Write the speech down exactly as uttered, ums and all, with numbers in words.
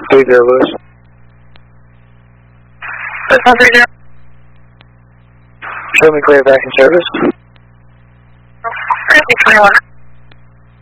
three zero, Lewis. Show me clear back in service. twenty-one.